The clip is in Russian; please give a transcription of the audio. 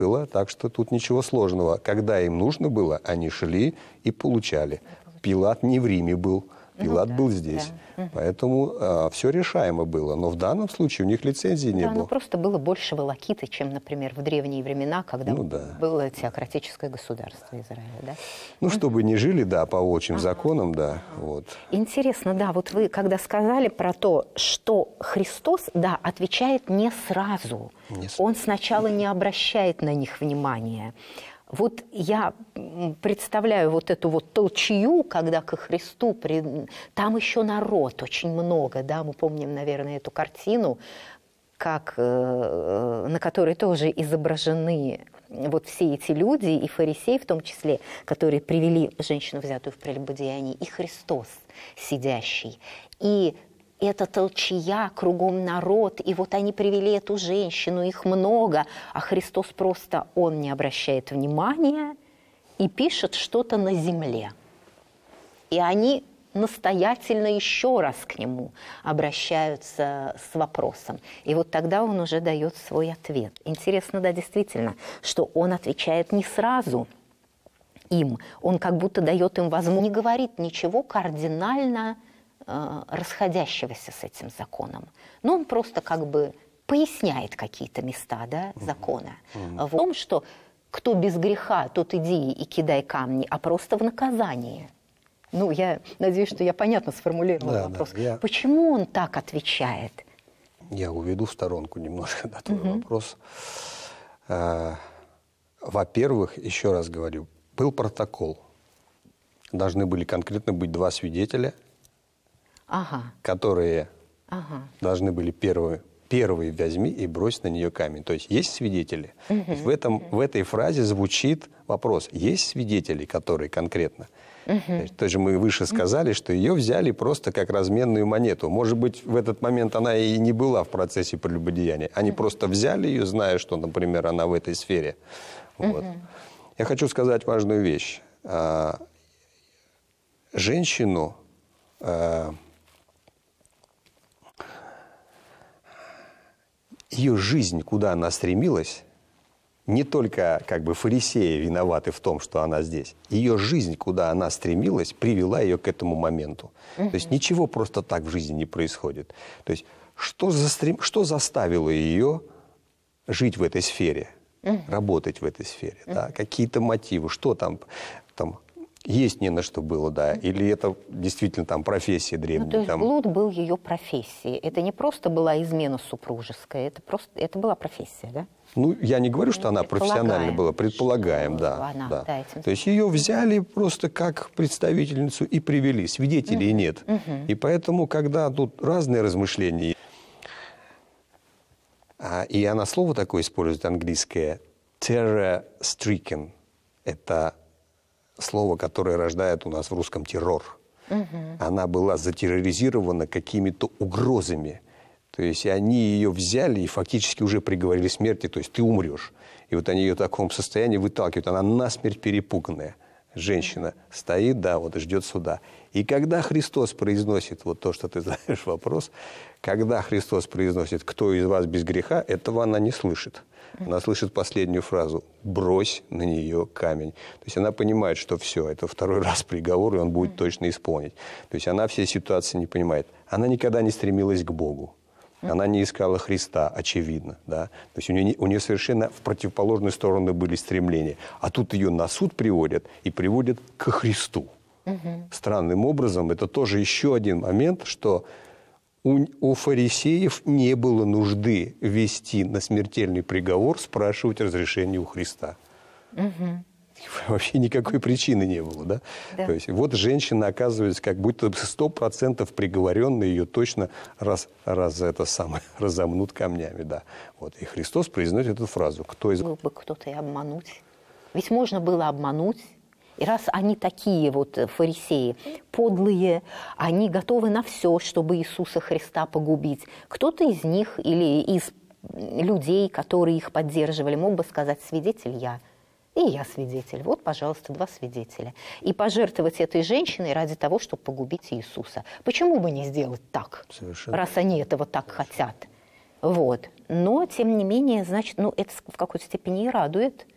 было, так что тут ничего сложного. Когда им нужно было, они шли и получали. Пилат не в Риме был, Пилат был здесь. Да. Поэтому все решаемо было. Но в данном случае у них лицензии не было. Ну просто было больше волокиты, чем, например, в древние времена, когда было теократическое государство Израиля. Да? Ну, чтобы не жили, да, по волчьим законам, да. Вот. Интересно, да, вот вы когда сказали про то, что Христос, да, отвечает не сразу. Он сначала не обращает на них внимания. Вот я представляю вот эту вот толчью, когда ко Христу, там еще народ очень много, да, мы помним, наверное, эту картину, как, на которой тоже изображены вот все эти люди, и фарисеи в том числе, которые привели женщину, взятую в прелюбодеянии, и Христос, сидящий. И эта толчья, кругом народ, и вот они привели эту женщину, их много, а Христос просто, он не обращает внимания и пишет что-то на земле. И они настоятельно еще раз к нему обращаются с вопросом. И вот тогда он уже дает свой ответ. Интересно, да, действительно, что он отвечает не сразу им, он как будто дает им возможность, не говорит ничего кардинально расходящегося с этим законом. Но он просто как бы поясняет какие-то места, да, закона. В том, что кто без греха, тот иди и кидай камни, а просто в наказание. Ну, я надеюсь, что я понятно сформулировала вопрос. Да, почему он так отвечает? Я уведу в сторонку немножко твой вопрос. Во-первых, еще раз говорю, был протокол. Должны были конкретно быть 2 свидетеля, которые должны были первые возьми и брось на нее камень. То есть свидетели. То есть в этой фразе звучит вопрос. Есть свидетели, которые конкретно? То есть мы выше сказали, что ее взяли просто как разменную монету. Может быть, в этот момент она и не была в процессе прелюбодеяния. Они просто взяли ее, зная, что, например, она в этой сфере. Вот. Я хочу сказать важную вещь. Женщину... Ее жизнь, куда она стремилась, не только как бы фарисеи виноваты в том, что она здесь. Ее жизнь, куда она стремилась, привела ее к этому моменту. То есть ничего просто так в жизни не происходит. То есть что заставило ее жить в этой сфере, работать в этой сфере? Да? Какие-то мотивы, что там есть не на что было, да, или это действительно там профессия древняя. Ну, то есть блуд был ее профессией. Это не просто была измена супружеская, это была профессия, да? Ну, я не говорю, что она профессионально была, предполагаем, да. То есть ее взяли просто как представительницу и привели, свидетелей нет. И поэтому, когда тут разные размышления, и она слово такое использует английское, terror-stricken, это слово, которое рождает у нас в русском террор. Она была затерроризирована какими-то угрозами. То есть они ее взяли и фактически уже приговорили к смерти, то есть ты умрешь. И вот они ее в таком состоянии выталкивают. Она насмерть перепуганная. Женщина стоит, да, вот и ждет суда. И когда Христос произносит, вот то, что ты задаешь вопрос, когда Христос произносит «Кто из вас без греха?», этого она не слышит. Она слышит последнюю фразу «брось на нее камень». То есть она понимает, что все, это второй раз приговор, и он будет точно исполнить. То есть она все ситуации не понимает. Она никогда не стремилась к Богу. Она не искала Христа, очевидно. Да? То есть у нее совершенно в противоположную сторону были стремления. А тут ее на суд приводят и приводят ко Христу. Странным образом, это тоже еще один момент, что у фарисеев не было нужды вести на смертельный приговор, спрашивать разрешение у Христа. Вообще никакой причины не было, да? То есть вот женщина оказывается как будто 100% приговоренная, ее точно разомнут камнями, да. Вот. И Христос произносит эту фразу. Мог бы кто-то и обмануть. Ведь можно было обмануть. И раз они такие вот фарисеи, подлые, они готовы на все, чтобы Иисуса Христа погубить. Кто-то из них или из людей, которые их поддерживали, мог бы сказать: свидетель я. И я свидетель. Вот, пожалуйста, 2 свидетеля. И пожертвовать этой женщиной ради того, чтобы погубить Иисуса. Почему бы не сделать так, раз они этого так хотят? Вот. Но, тем не менее, значит, ну, это в какой-то степени и радует.